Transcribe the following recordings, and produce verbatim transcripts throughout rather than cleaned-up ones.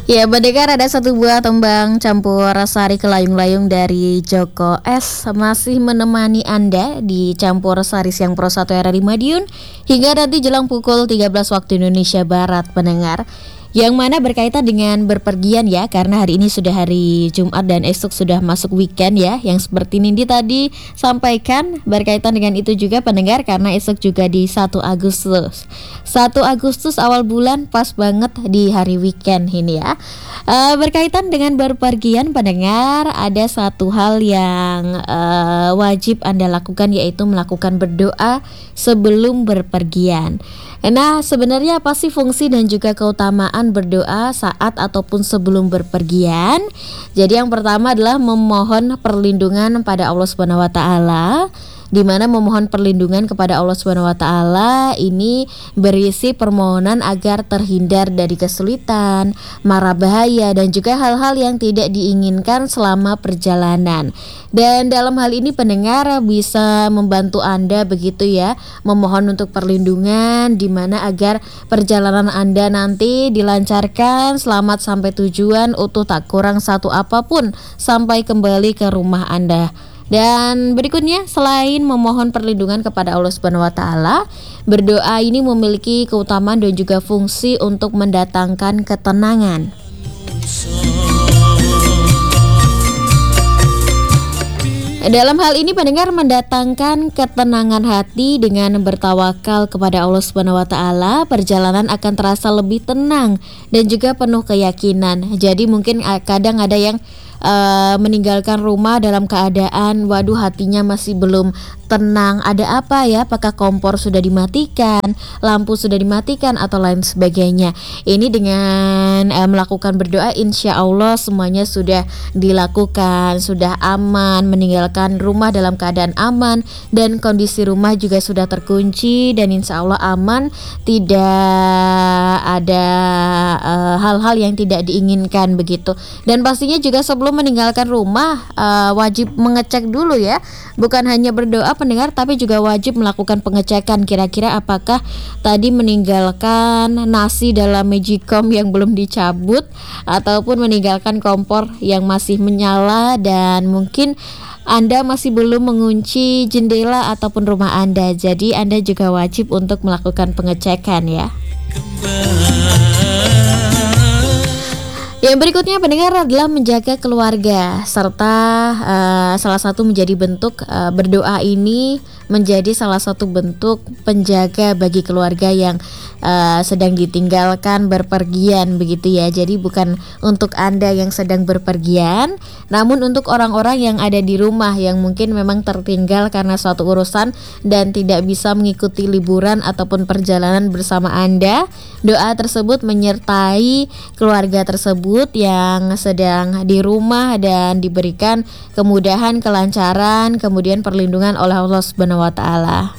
Ya, mendengar ada satu buah tembang campur sari kelayung-layung dari Joko S masih menemani Anda di campur sari siang Pro satu R R I Madiun hingga nanti jelang pukul tiga belas waktu Indonesia Barat, pendengar. Yang mana berkaitan dengan berpergian ya, karena hari ini sudah hari Jumat dan esok sudah masuk weekend ya. Yang seperti Nindi tadi sampaikan berkaitan dengan itu juga, pendengar, karena esok juga di satu Agustus. satu Agustus awal bulan pas banget di hari weekend ini ya. Uh, berkaitan dengan berpergian, pendengar, ada satu hal yang uh, wajib Anda lakukan, yaitu melakukan berdoa sebelum berpergian. Nah, sebenarnya apa sih fungsi dan juga keutamaan berdoa saat ataupun sebelum berpergian? Jadi yang pertama adalah memohon perlindungan pada Allah Subhanahu wa taala, di mana memohon perlindungan kepada Allah Subhanahu wa taala ini berisi permohonan agar terhindar dari kesulitan, mara bahaya, dan juga hal-hal yang tidak diinginkan selama perjalanan. Dan dalam hal ini, pendengar, bisa membantu Anda begitu ya, memohon untuk perlindungan di mana agar perjalanan Anda nanti dilancarkan, selamat sampai tujuan, utuh tak kurang satu apapun sampai kembali ke rumah Anda. Dan berikutnya, selain memohon perlindungan kepada Allah Subhanahu wa taala, berdoa ini memiliki keutamaan dan juga fungsi untuk mendatangkan ketenangan. Dalam hal ini, pendengar, mendatangkan ketenangan hati dengan bertawakal kepada Allah Subhanahu wa taala, perjalanan akan terasa lebih tenang dan juga penuh keyakinan. Jadi mungkin kadang ada yang Uh, meninggalkan rumah dalam keadaan waduh hatinya masih belum tenang. Ada apa ya? Apakah kompor sudah dimatikan, lampu sudah dimatikan, atau lain sebagainya. Ini dengan uh, melakukan berdoa, insya Allah semuanya sudah dilakukan, sudah aman, meninggalkan rumah dalam keadaan aman, dan kondisi rumah juga sudah terkunci, dan insya Allah aman, tidak ada uh, hal-hal yang tidak diinginkan begitu. Dan pastinya juga sebelum Sebelum meninggalkan rumah uh, wajib mengecek dulu ya, bukan hanya berdoa, pendengar, tapi juga wajib melakukan pengecekan kira-kira apakah tadi meninggalkan nasi dalam magicom yang belum dicabut, ataupun meninggalkan kompor yang masih menyala, dan mungkin Anda masih belum mengunci jendela ataupun rumah Anda. Jadi Anda juga wajib untuk melakukan pengecekan ya. Yang berikutnya, pendengar, adalah menjaga keluarga, serta uh, salah satu menjadi bentuk uh, berdoa ini menjadi salah satu bentuk penjaga bagi keluarga yang uh, sedang ditinggalkan berpergian begitu ya. Jadi bukan untuk Anda yang sedang berpergian, namun untuk orang-orang yang ada di rumah yang mungkin memang tertinggal karena suatu urusan dan tidak bisa mengikuti liburan ataupun perjalanan bersama Anda. Doa tersebut menyertai keluarga tersebut yang sedang di rumah dan diberikan kemudahan, kelancaran, kemudian perlindungan oleh Allah Subhanahu wa taala.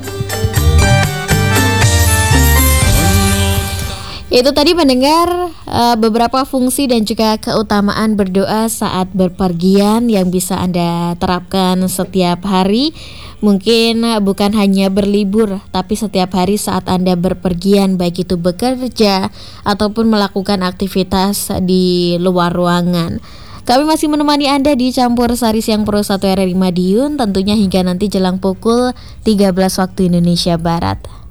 Itu tadi, pendengar, beberapa fungsi dan juga keutamaan berdoa saat berpergian yang bisa Anda terapkan setiap hari. Mungkin bukan hanya berlibur, tapi setiap hari saat Anda berpergian, baik itu bekerja ataupun melakukan aktivitas di luar ruangan. Kami masih menemani Anda di Campur Sari Siang Pro satu R R I Madiun, tentunya hingga nanti jelang pukul tiga belas waktu Indonesia Barat.